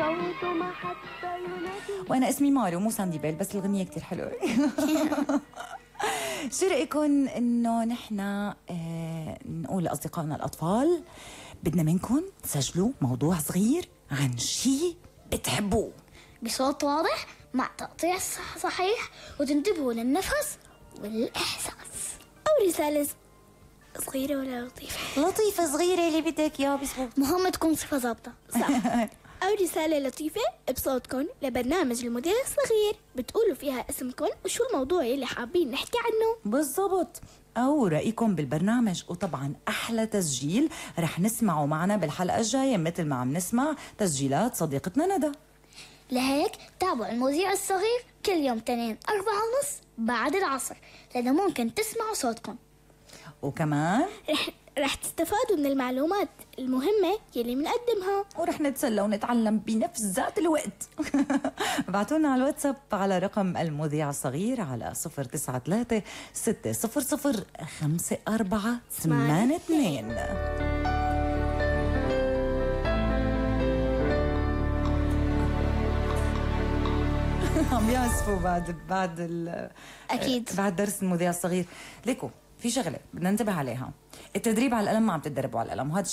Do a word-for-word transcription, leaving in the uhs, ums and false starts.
وانا اسمي ماري ومو ساندي بيل، بس الغنية كتير حلوة. شو رأيكم انه نحن اه نقول لاصدقائنا الاطفال بدنا منكم تسجلوا موضوع صغير عن شيء بتحبوه بصوت واضح مع تقطيع صحيح، وتنتبهوا للنفس والإحساس، أو رسالة صغيرة ولا لطيفة؟ لطيفة صغيرة اللي بدك يا بصوت، مهم تكون صفة ضابطة. صح. أو رسالة لطيفة بصوتكم لبرنامج المذيع الصغير، بتقولوا فيها اسمكم وشو الموضوع اللي حابين نحكي عنه. بالضبط، أو رأيكم بالبرنامج. وطبعا أحلى تسجيل رح نسمعه معنا بالحلقة الجاية، مثل ما عم نسمع تسجيلات صديقتنا ندى. لهيك تابعوا المذيع الصغير كل يوم تنين أربعة ونص بعد العصر، لأنه ممكن تسمعوا صوتكم. وكمان رح, رح تستفادوا من المعلومات المهمة يلي منقدمها، ورح نتسلى ونتعلم بنفس ذات الوقت. ابعتونا على الواتساب على رقم المذيع الصغير على صفر تسعة ثلاثة ستة صفر صفر خمسة أربعة ثمانية اثنين. عم يعزفوا بعد بعد ال أكيد بعد درس المذيع الصغير. ليكو في شغلة بدنا ننتبه عليها، التدريب على القلم ما عم تتدربوا على القلم، وهذا